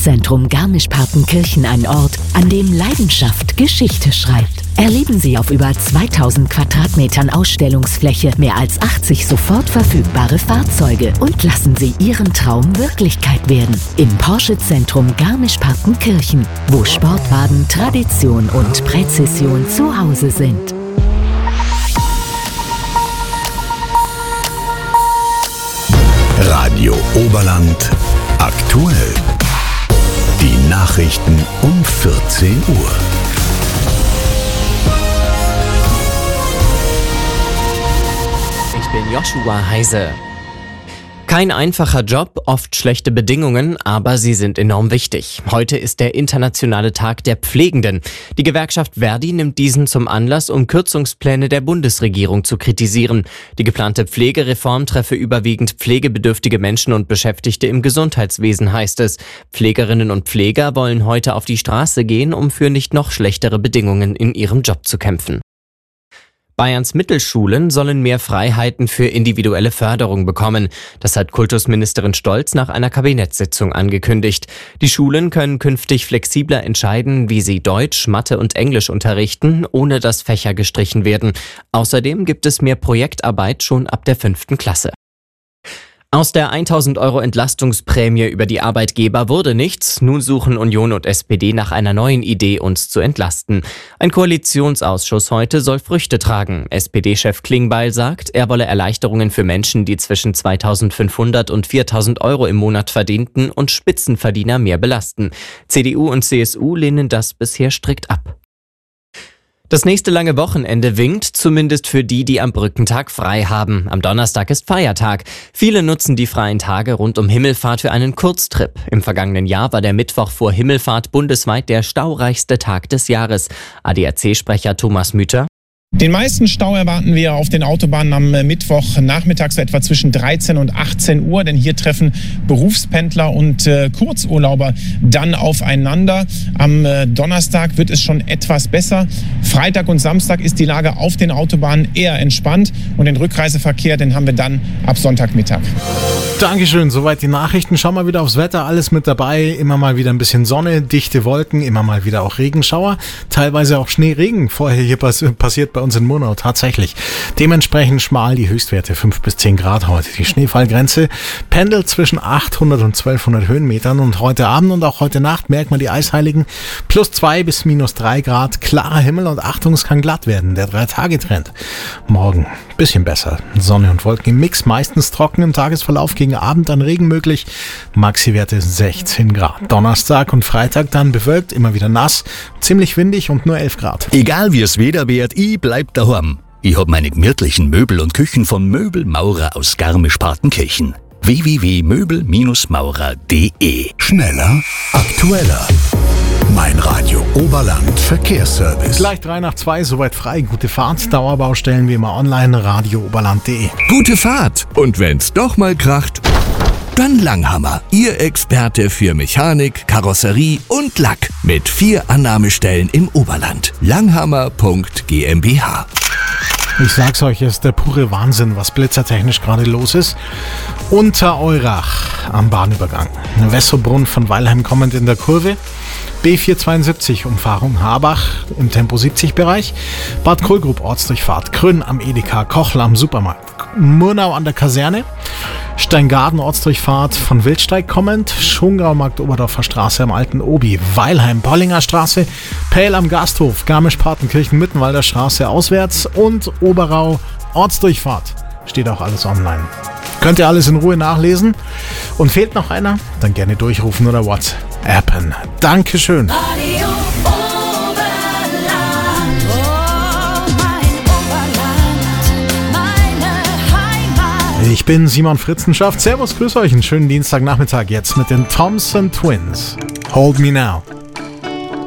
Forschungszentrum Garmisch-Partenkirchen ein Ort, an dem Leidenschaft Geschichte schreibt. Erleben Sie auf über 2000 Quadratmetern Ausstellungsfläche mehr als 80 sofort verfügbare Fahrzeuge und lassen Sie Ihren Traum Wirklichkeit werden. Im Porsche-Zentrum Garmisch-Partenkirchen, wo Sportwagen, Tradition und Präzision zu Hause sind. Radio Oberland aktuell. Die Nachrichten um 14 Uhr. Ich bin Joshua Heise. Kein einfacher Job, oft schlechte Bedingungen, aber sie sind enorm wichtig. Heute ist der internationale Tag der Pflegenden. Die Gewerkschaft Verdi nimmt diesen zum Anlass, um Kürzungspläne der Bundesregierung zu kritisieren. Die geplante Pflegereform treffe überwiegend pflegebedürftige Menschen und Beschäftigte im Gesundheitswesen, heißt es. Pflegerinnen und Pfleger wollen heute auf die Straße gehen, um für nicht noch schlechtere Bedingungen in ihrem Job zu kämpfen. Bayerns Mittelschulen sollen mehr Freiheiten für individuelle Förderung bekommen. Das hat Kultusministerin Stolz nach einer Kabinettssitzung angekündigt. Die Schulen können künftig flexibler entscheiden, wie sie Deutsch, Mathe und Englisch unterrichten, ohne dass Fächer gestrichen werden. Außerdem gibt es mehr Projektarbeit schon ab der 5. Klasse. Aus der 1.000 € Entlastungsprämie über die Arbeitgeber wurde nichts. Nun suchen Union und SPD nach einer neuen Idee, uns zu entlasten. Ein Koalitionsausschuss heute soll Früchte tragen. SPD-Chef Klingbeil sagt, er wolle Erleichterungen für Menschen, die zwischen 2.500 und 4.000 € im Monat verdienten und Spitzenverdiener mehr belasten. CDU und CSU lehnen das bisher strikt ab. Das nächste lange Wochenende winkt, zumindest für die, die am Brückentag frei haben. Am Donnerstag ist Feiertag. Viele nutzen die freien Tage rund um Himmelfahrt für einen Kurztrip. Im vergangenen Jahr war der Mittwoch vor Himmelfahrt bundesweit der staureichste Tag des Jahres. ADAC-Sprecher Thomas Müther. Den meisten Stau erwarten wir auf den Autobahnen am Mittwochnachmittag so etwa zwischen 13 und 18 Uhr, denn hier treffen Berufspendler und Kurzurlauber dann aufeinander. Am Donnerstag wird es schon etwas besser. Freitag und Samstag ist die Lage auf den Autobahnen eher entspannt und den Rückreiseverkehr, den haben wir dann ab Sonntagmittag. Dankeschön, soweit die Nachrichten. Schauen wir wieder aufs Wetter, alles mit dabei. Immer mal wieder ein bisschen Sonne, dichte Wolken, immer mal wieder auch Regenschauer, teilweise auch Schneeregen. Vorher hier passiert bei uns in Murnau tatsächlich. Dementsprechend schmal die Höchstwerte 5 bis 10 Grad heute. Die Schneefallgrenze pendelt zwischen 800 und 1200 Höhenmetern und heute Abend und auch heute Nacht merkt man die Eisheiligen +2 bis -3 Grad, klarer Himmel und Achtung, es kann glatt werden. Der 3-Tage-Trend. Morgen bisschen besser. Sonne und Wolken im Mix, meistens trocken im Tagesverlauf, gegen Abend dann Regen möglich. Maxi-Werte 16 Grad. Donnerstag und Freitag dann bewölkt, immer wieder nass, ziemlich windig und nur 11 Grad. Egal wie es Wetter wird, ich bleib daheim. Ich hab meine gemütlichen Möbel und Küchen von Möbelmaurer aus Garmisch-Partenkirchen. www.möbelmaurer.de. Schneller, aktueller. Mein Radio Oberland Verkehrsservice. Gleich 3:02, soweit frei. Gute Fahrt. Dauerbaustellen wie immer online, radiooberland.de. Gute Fahrt. Und wenn's doch mal kracht, dann Langhammer. Ihr Experte für Mechanik, Karosserie und Lack. Mit 4 Annahmestellen im Oberland. Langhammer.GmbH. Ich sag's euch, es ist der pure Wahnsinn, was blitzertechnisch gerade los ist. Unter Eurach am Bahnübergang. Wessobrunn von Weilheim kommend in der Kurve. B472 Umfahrung Habach im Tempo 70 Bereich. Bad Kohlgrub Ortsdurchfahrt. Krünn am Edeka. Kochel am Supermarkt. Murnau an der Kaserne. Steingaden Ortsdurchfahrt von Wildsteig kommend. Schongau Marktoberdorfer Straße am Alten Obi. Weilheim Pollinger Straße. Pähl am Gasthof. Garmisch-Partenkirchen Mittenwalder Straße auswärts. Und Oberau Ortsdurchfahrt. Steht auch alles online. Könnt ihr alles in Ruhe nachlesen. Und fehlt noch einer? Dann gerne durchrufen oder WhatsAppen. Dankeschön. Radio Oberland. Oh, mein Oberland, meine Heimat. Ich bin Simon Fritzenschaft. Servus, grüß euch. Einen schönen Dienstagnachmittag jetzt mit den Thompson Twins. Hold Me Now.